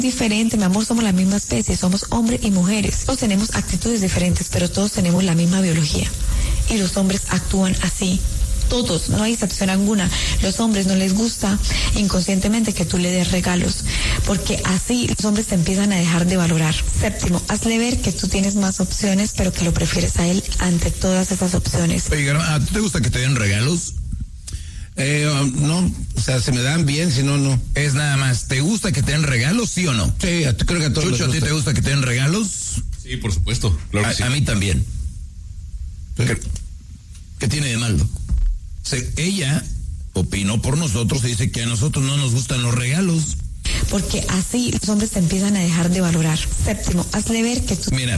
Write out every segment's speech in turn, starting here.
diferente, mi amor, somos la misma especie, somos hombres y mujeres. Todos tenemos actitudes diferentes, pero todos tenemos la misma biología. Y los hombres actúan así. Todos, no hay excepción alguna. Los hombres no les gusta inconscientemente que tú le des regalos, porque así los hombres te empiezan a dejar de valorar. Séptimo, hazle ver que tú tienes más opciones, pero que lo prefieres a él ante todas esas opciones. Oye, ¿a ti te gusta que te den regalos? No, o sea, se me dan bien, si no, no. Es nada más, ¿te gusta que te den regalos, sí o no? Sí, creo que a todos Chucho, ¿a ti te gusta que te den regalos? Sí, por supuesto. Claro que sí. A mí también. Sí. ¿Qué tiene de malo? Ella opinó por nosotros y dice que a nosotros no nos gustan los regalos. Porque así los hombres te empiezan a dejar de valorar. Séptimo, hazle ver que tú... Mira,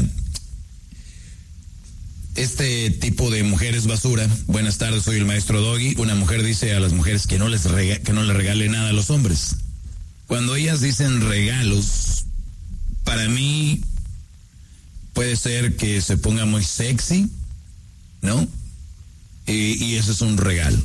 este tipo de mujeres basura. Buenas tardes, soy el maestro Doggy. Una mujer dice a las mujeres que no le regale nada a los hombres. Cuando ellas dicen regalos, para mí puede ser que se ponga muy sexy, ¿no? Y eso es un regalo.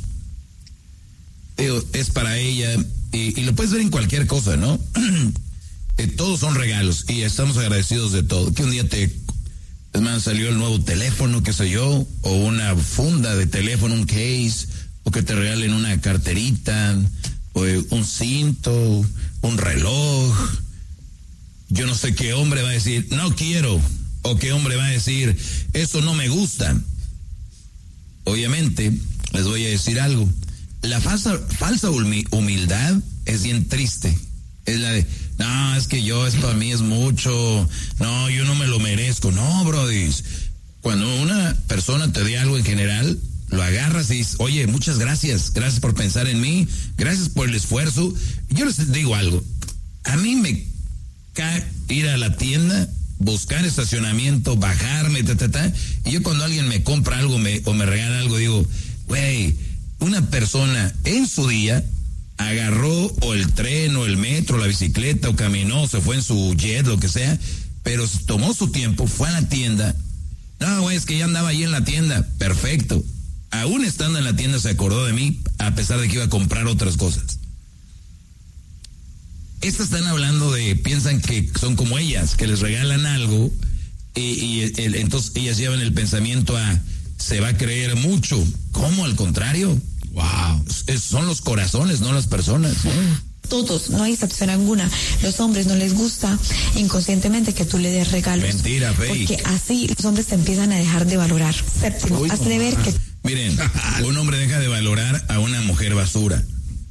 Es para ella, y lo puedes ver en cualquier cosa, ¿no? Todos son regalos y estamos agradecidos de todo. Que un día es más, salió el nuevo teléfono, qué sé yo, o una funda de teléfono, un case, o que te regalen una carterita, o un cinto, un reloj. Yo no sé qué hombre va a decir, no quiero, o qué hombre va a decir, eso no me gusta. Obviamente, les voy a decir algo. La falsa humildad es bien triste. Es la de, no, es que es para mí es mucho. No, yo no me lo merezco. No, brody. Cuando una persona te dé algo en general, lo agarras y dices, oye, muchas gracias. Gracias por pensar en mí. Gracias por el esfuerzo. Yo les digo algo. A mí me cae ir a la tienda, buscar estacionamiento, bajarme, y yo cuando alguien me compra algo o me regala algo, digo, güey, una persona en su día agarró o el tren o el metro, la bicicleta o caminó, se fue en su jet, lo que sea, pero tomó su tiempo, fue a la tienda. No, güey, es que ya andaba ahí en la tienda. Perfecto. Aún estando en la tienda se acordó de mí, a pesar de que iba a comprar otras cosas. Estas están hablando piensan que son como ellas, que les regalan algo entonces ellas llevan el pensamiento se va a creer mucho. ¿Cómo? Al contrario. Wow. Son los corazones, no las personas. Todos, no hay excepción alguna. Los hombres no les gusta inconscientemente que tú le des regalos. Mentira, Fey. Porque así los hombres te empiezan a dejar de valorar. Séptimo, hazle ver que... Miren, un hombre deja de valorar a una mujer basura.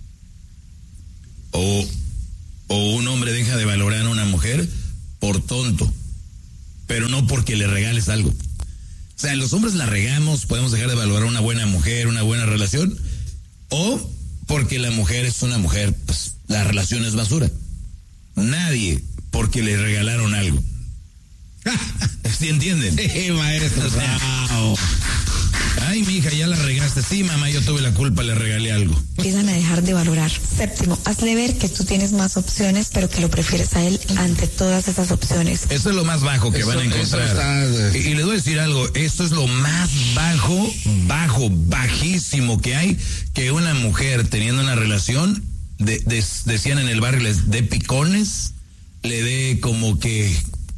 O un hombre deja de valorar a una mujer por tonto, pero no porque le regales algo. O sea, los hombres la regamos, podemos dejar de valorar a una buena mujer, una buena relación, o porque la mujer es una mujer, pues la relación es basura. Nadie porque le regalaron algo. ¿Sí entienden? Sí, maestro. O sea, ay, mi hija, ya la regaste. Sí, mamá, yo tuve la culpa, le regalé algo. Empiezan a dejar de valorar. Séptimo, hazle ver que tú tienes más opciones, pero que lo prefieres a él ante todas esas opciones. Eso es lo más bajo que van a encontrar. Y les voy a decir algo, esto es lo más bajísimo que hay, que una mujer teniendo una relación, decían en el barrio, les dé picones, le dé como que,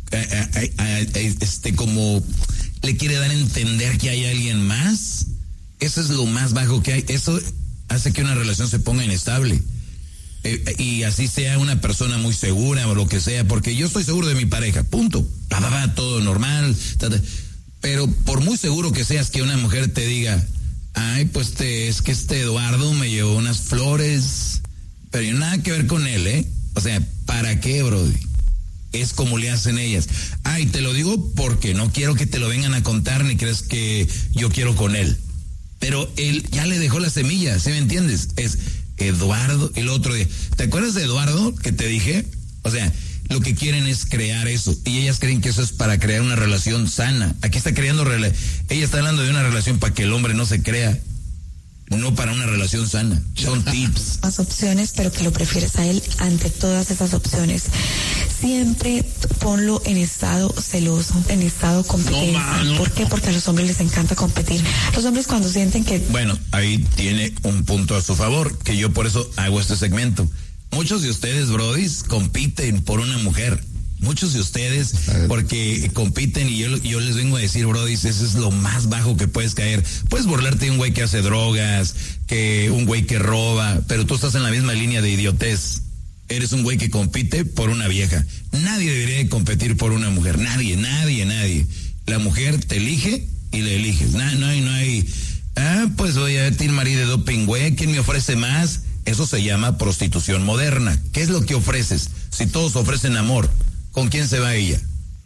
como le quiere dar a entender que hay alguien más. Eso es lo más bajo que hay. Eso hace que una relación se ponga inestable. Y así sea una persona muy segura o lo que sea, porque yo estoy seguro de mi pareja, punto. Todo normal. Pero por muy seguro que seas, que una mujer te diga, ay, pues es que Eduardo me llevó unas flores, pero nada que ver con él, O sea, ¿para qué, brody? Es como le hacen ellas. Ay, te lo digo porque no quiero que te lo vengan a contar ni crees que yo quiero con él. Pero él ya le dejó la semilla, ¿sí me entiendes? Es Eduardo, el otro día. ¿Te acuerdas de Eduardo que te dije? O sea, lo que quieren es crear eso. Y ellas creen que eso es para crear una relación sana. Aquí está creando, ella está hablando de una relación para que el hombre no se crea. No para una relación sana. Son tips. Más opciones, pero que lo prefieres a él ante todas esas opciones. Siempre ponlo en estado celoso, en estado competencia. No. ¿Por qué? Porque a los hombres les encanta competir. Los hombres cuando sienten que... Bueno, ahí tiene un punto a su favor, que yo por eso hago este segmento. Muchos de ustedes, brodis, compiten por una mujer. Muchos de ustedes, porque compiten, y yo les vengo a decir, brodis, eso es lo más bajo que puedes caer. Puedes burlarte de un güey que hace drogas, que un güey que roba, pero tú estás en la misma línea de idiotez. Eres un güey que compite por una vieja. Nadie debería de competir por una mujer. Nadie. La mujer te elige y le eliges. No hay. Pues voy a Team Marie de Doping, güey. ¿Quién me ofrece más? Eso se llama prostitución moderna. ¿Qué es lo que ofreces? Si todos ofrecen amor, ¿con quién se va ella?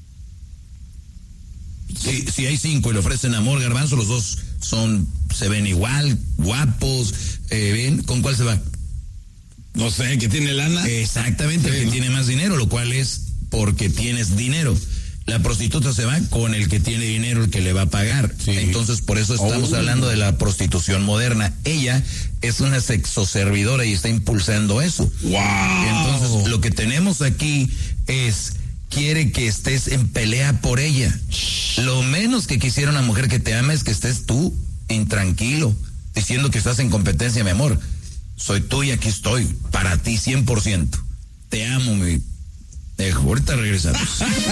Si hay 5 y le ofrecen amor, Garbanzo, los dos se ven igual, guapos, ¿ven? ¿Con cuál se va? No sé, ¿el que tiene lana? Exactamente, el que tiene más dinero, lo cual es porque tienes dinero. La prostituta se va con el que tiene dinero, el que le va a pagar. Sí. Entonces, por eso estamos hablando de la prostitución moderna. Ella es una sexoservidora y está impulsando eso. ¡Wow! Entonces, lo que tenemos aquí quiere que estés en pelea por ella. Lo menos que quisiera una mujer que te ama es que estés tú intranquilo, diciendo que estás en competencia, mi amor. Soy tú y aquí estoy, para ti 100%. Te amo, mi... Ahorita regresamos.